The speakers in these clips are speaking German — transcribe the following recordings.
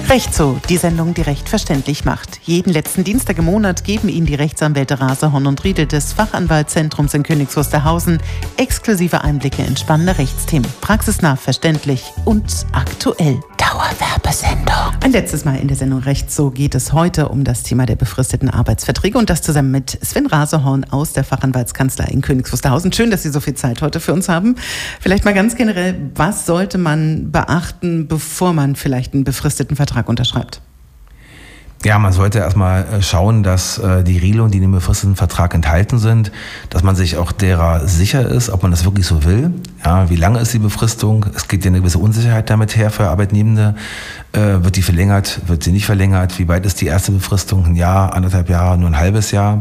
Recht so, die Sendung, die Recht verständlich macht. Jeden letzten Dienstag im Monat geben Ihnen die Rechtsanwälte Rasehorn und Riedel des Fachanwaltszentrums in Königs Wusterhausen exklusive Einblicke in spannende Rechtsthemen. Praxisnah, verständlich und aktuell. Dauerwerbesendung. Ein letztes Mal in der Sendung Recht so geht es heute um das Thema der befristeten Arbeitsverträge und das zusammen mit Sven Rasehorn aus der Fachanwaltskanzlei in Königs Wusterhausen. Schön, dass Sie so viel Zeit heute für uns haben. Vielleicht mal ganz generell, was sollte man beachten, bevor man vielleicht einen befristeten Vertrag unterschreibt? Ja, man sollte erstmal schauen, dass die Regelungen, die in dem befristeten Vertrag enthalten sind, dass man sich auch derer sicher ist, ob man das wirklich so will. Ja, wie lange ist die Befristung? Es geht ja eine gewisse Unsicherheit damit her für Arbeitnehmende. Wird die verlängert? Wird sie nicht verlängert? Wie weit ist die erste Befristung? Ein Jahr, 1,5 Jahre, nur ein halbes Jahr?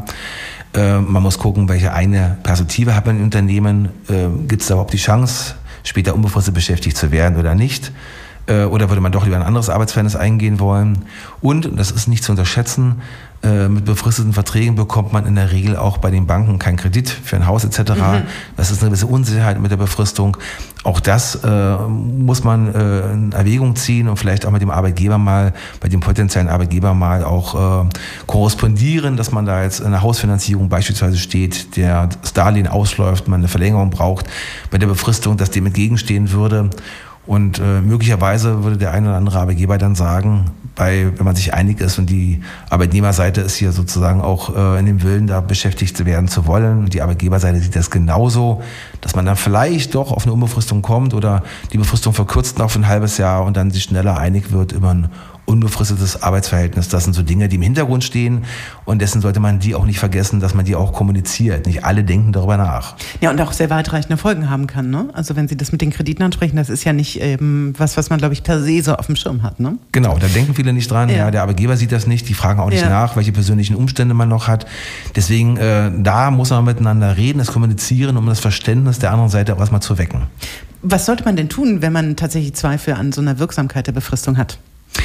Man muss gucken, welche eine Perspektive hat man im Unternehmen. Gibt es da überhaupt die Chance, später unbefristet beschäftigt zu werden oder nicht? Oder würde man doch lieber ein anderes Arbeitsverhältnis eingehen wollen? Und das ist nicht zu unterschätzen, mit befristeten Verträgen bekommt man in der Regel auch bei den Banken keinen Kredit für ein Haus etc. Das ist eine gewisse Unsicherheit mit der Befristung. Auch das muss man in Erwägung ziehen und vielleicht auch mit dem Arbeitgeber mal, bei dem potenziellen Arbeitgeber mal auch korrespondieren, dass man da jetzt in einer Hausfinanzierung beispielsweise steht, das Darlehen ausläuft, man eine Verlängerung braucht, bei der Befristung, dass dem entgegenstehen würde. Und möglicherweise würde der eine oder andere Arbeitgeber dann sagen, wenn man sich einig ist und die Arbeitnehmerseite ist hier sozusagen auch in dem Willen, da beschäftigt werden zu wollen und die Arbeitgeberseite sieht das genauso, dass man dann vielleicht doch auf eine Unbefristung kommt oder die Befristung verkürzt auf ein halbes Jahr und dann sich schneller einig wird über ein unbefristetes Arbeitsverhältnis. Das sind so Dinge, die im Hintergrund stehen und dessen sollte man die auch nicht vergessen, dass man die auch kommuniziert. Nicht alle denken darüber nach. Ja, und auch sehr weitreichende Folgen haben kann, ne? Also wenn Sie das mit den Krediten ansprechen, das ist ja nicht was man, glaube ich, per se so auf dem Schirm hat, ne? Genau, da denken viele nicht dran. Ja, der Arbeitgeber sieht das nicht, die fragen auch nicht nach, welche persönlichen Umstände man noch hat. Deswegen, da muss man miteinander reden, das kommunizieren, um das Verständnis der anderen Seite auch erstmal zu wecken. Was sollte man denn tun, wenn man tatsächlich Zweifel an so einer Wirksamkeit der Befristung hat?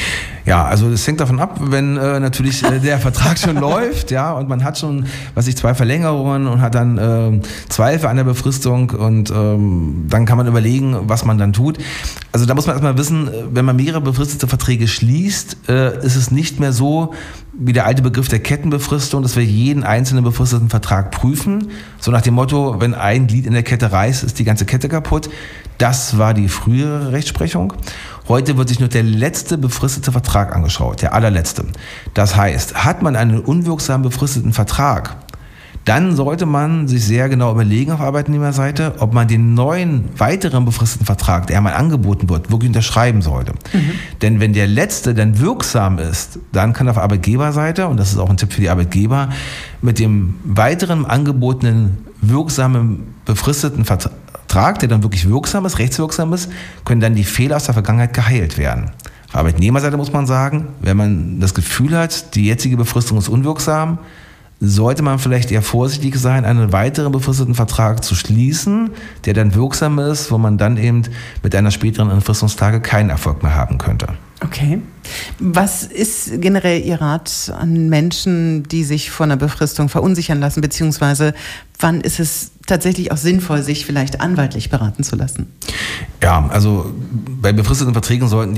Ja, also das hängt davon ab, wenn natürlich der Vertrag schon läuft, ja, und man hat schon, 2 Verlängerungen und hat dann Zweifel an der Befristung und dann kann man überlegen, was man dann tut. Also da muss man erstmal wissen, wenn man mehrere befristete Verträge schließt, ist es nicht mehr so wie der alte Begriff der Kettenbefristung, dass wir jeden einzelnen befristeten Vertrag prüfen. So nach dem Motto, wenn ein Glied in der Kette reißt, ist die ganze Kette kaputt. Das war die frühere Rechtsprechung. Heute wird sich nur der letzte befristete Vertrag angeschaut, der allerletzte. Das heißt, hat man einen unwirksamen befristeten Vertrag, dann sollte man sich sehr genau überlegen auf Arbeitnehmerseite, ob man den neuen, weiteren befristeten Vertrag, der einmal angeboten wird, wirklich unterschreiben sollte. Denn wenn der letzte dann wirksam ist, dann kann auf Arbeitgeberseite, und das ist auch ein Tipp für die Arbeitgeber, mit dem weiteren angebotenen, wirksamen, befristeten Vertrag, der dann wirklich wirksam ist, rechtswirksam ist, können dann die Fehler aus der Vergangenheit geheilt werden. Auf Arbeitnehmerseite muss man sagen, wenn man das Gefühl hat, die jetzige Befristung ist unwirksam, sollte man vielleicht eher vorsichtig sein, einen weiteren befristeten Vertrag zu schließen, der dann wirksam ist, wo man dann eben mit einer späteren Entfristungstage keinen Erfolg mehr haben könnte. Okay. Was ist generell Ihr Rat an Menschen, die sich von einer Befristung verunsichern lassen, beziehungsweise wann ist es tatsächlich auch sinnvoll, sich vielleicht anwaltlich beraten zu lassen? Ja, also bei befristeten Verträgen sollten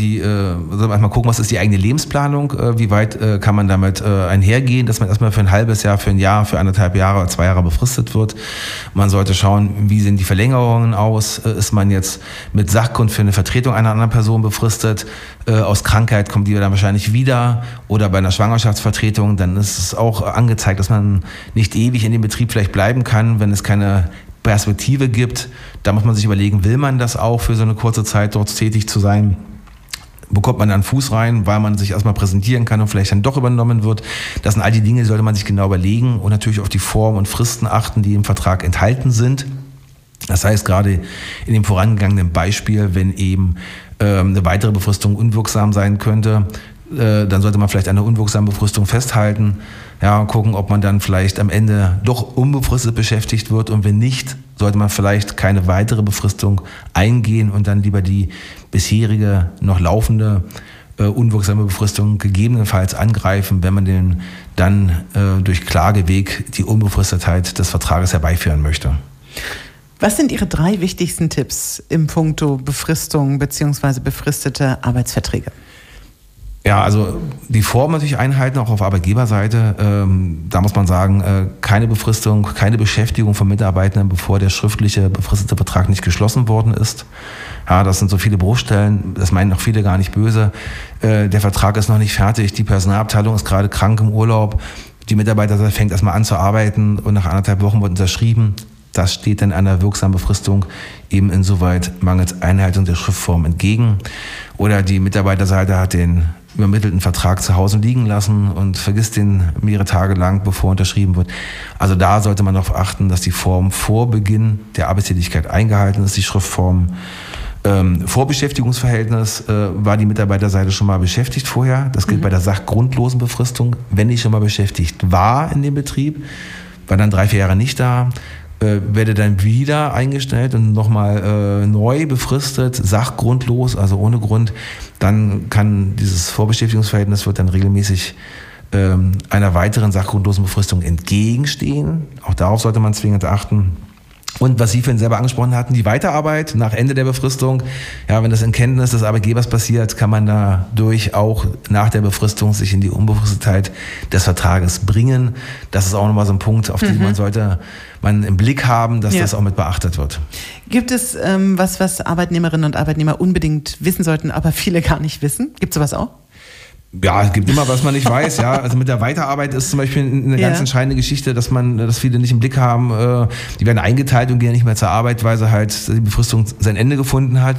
mal gucken, was ist die eigene Lebensplanung, wie weit kann man damit einhergehen, dass man erstmal für ein halbes Jahr, für ein Jahr, für 1,5 Jahre, 2 Jahre befristet wird. Man sollte schauen, wie sehen die Verlängerungen aus, ist man jetzt mit Sachgrund für eine Vertretung einer anderen Person befristet, aus Krankheit kommt die dann wahrscheinlich wieder oder bei einer Schwangerschaftsvertretung, dann ist es auch angezeigt, dass man nicht ewig in dem Betrieb vielleicht bleiben kann, wenn es keine Perspektive gibt. Da muss man sich überlegen, will man das auch für so eine kurze Zeit dort tätig zu sein? Bekommt man dann Fuß rein, weil man sich erstmal präsentieren kann und vielleicht dann doch übernommen wird. Das sind all die Dinge, die sollte man sich genau überlegen und natürlich auf die Form und Fristen achten, die im Vertrag enthalten sind. Das heißt, gerade in dem vorangegangenen Beispiel, wenn eben eine weitere Befristung unwirksam sein könnte, dann sollte man vielleicht an einer unwirksamen Befristung festhalten, ja, gucken, ob man dann vielleicht am Ende doch unbefristet beschäftigt wird und wenn nicht, sollte man vielleicht keine weitere Befristung eingehen und dann lieber die bisherige, noch laufende unwirksame Befristung gegebenenfalls angreifen, wenn man den dann durch Klageweg die Unbefristetheit des Vertrages herbeiführen möchte. Was sind Ihre 3 wichtigsten Tipps im Punkto Befristung bzw. befristete Arbeitsverträge? Ja, also die Form natürlich einhalten, auch auf Arbeitgeberseite. Da muss man sagen, keine Befristung, keine Beschäftigung von Mitarbeitenden, bevor der schriftliche befristete Vertrag nicht geschlossen worden ist. Ja, das sind so viele Bruchstellen, das meinen noch viele gar nicht böse. Der Vertrag ist noch nicht fertig, die Personalabteilung ist gerade krank im Urlaub, die Mitarbeiter fängt erstmal an zu arbeiten und nach 1,5 Wochen wird unterschrieben. Das steht dann einer wirksamen Befristung eben insoweit mangels Einhaltung der Schriftform entgegen. Oder die Mitarbeiterseite hat den übermittelten Vertrag zu Hause liegen lassen und vergisst den mehrere Tage lang, bevor unterschrieben wird. Also da sollte man darauf achten, dass die Form vor Beginn der Arbeitstätigkeit eingehalten ist, die Schriftform. Vor Beschäftigungsverhältnis war die Mitarbeiterseite schon mal beschäftigt vorher. Das gilt bei der sachgrundlosen Befristung. Wenn ich schon mal beschäftigt war in dem Betrieb, war dann 3-4 Jahre nicht da, werde dann wieder eingestellt und nochmal neu befristet, sachgrundlos, also ohne Grund, dann kann dieses Vorbeschäftigungsverhältnis wird dann regelmäßig einer weiteren sachgrundlosen Befristung entgegenstehen. Auch darauf sollte man zwingend achten. Und was Sie vorhin selber angesprochen hatten, die Weiterarbeit nach Ende der Befristung. Ja, wenn das in Kenntnis des Arbeitgebers passiert, kann man dadurch auch nach der Befristung sich in die Unbefristetheit des Vertrages bringen. Das ist auch nochmal so ein Punkt, auf den man im Blick haben, dass das auch mit beachtet wird. Gibt es was Arbeitnehmerinnen und Arbeitnehmer unbedingt wissen sollten, aber viele gar nicht wissen? Gibt es sowas auch? Ja, es gibt immer, was man nicht weiß. Ja, also mit der Weiterarbeit ist zum Beispiel eine ganz entscheidende Geschichte, dass viele nicht im Blick haben. Die werden eingeteilt und gehen nicht mehr zur Arbeit, weil sie halt die Befristung sein Ende gefunden hat.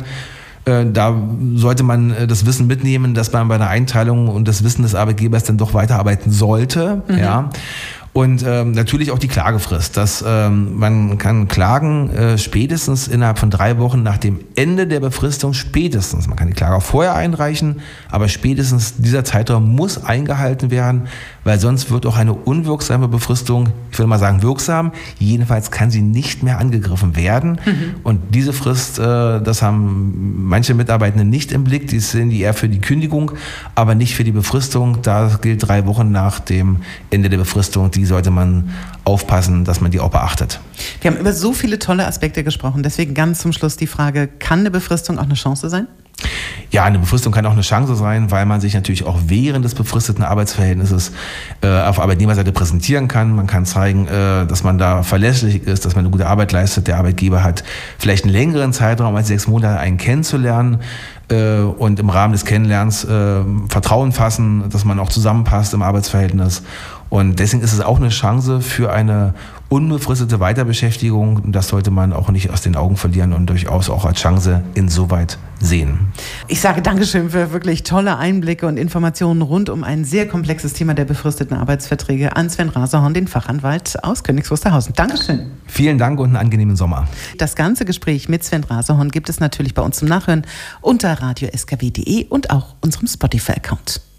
Da sollte man das Wissen mitnehmen, dass man bei einer Einteilung und das Wissen des Arbeitgebers dann doch weiterarbeiten sollte. Ja. Und natürlich auch die Klagefrist. Man kann klagen spätestens innerhalb von 3 Wochen nach dem Ende der Befristung, spätestens. Man kann die Klage auch vorher einreichen, aber spätestens dieser Zeitraum muss eingehalten werden, weil sonst wird auch eine unwirksame Befristung, ich will mal sagen wirksam, jedenfalls kann sie nicht mehr angegriffen werden. Und diese Frist, das haben manche Mitarbeitende nicht im Blick, die sehen die eher für die Kündigung, aber nicht für die Befristung. Da gilt 3 Wochen nach dem Ende der Befristung, die sollte man aufpassen, dass man die auch beachtet. Wir haben über so viele tolle Aspekte gesprochen, deswegen ganz zum Schluss die Frage, kann eine Befristung auch eine Chance sein? Ja, eine Befristung kann auch eine Chance sein, weil man sich natürlich auch während des befristeten Arbeitsverhältnisses auf Arbeitnehmerseite präsentieren kann. Man kann zeigen, dass man da verlässlich ist, dass man eine gute Arbeit leistet. Der Arbeitgeber hat vielleicht einen längeren Zeitraum als 6 Monate, einen kennenzulernen und im Rahmen des Kennenlernens Vertrauen fassen, dass man auch zusammenpasst im Arbeitsverhältnis. Und deswegen ist es auch eine Chance für eine unbefristete Weiterbeschäftigung. Und das sollte man auch nicht aus den Augen verlieren und durchaus auch als Chance insoweit sehen. Ich sage Dankeschön für wirklich tolle Einblicke und Informationen rund um ein sehr komplexes Thema der befristeten Arbeitsverträge an Sven Raserhorn, den Fachanwalt aus Königs Wusterhausen. Dankeschön. Vielen Dank und einen angenehmen Sommer. Das ganze Gespräch mit Sven Raserhorn gibt es natürlich bei uns zum Nachhören unter radio-skw.de und auch unserem Spotify-Account.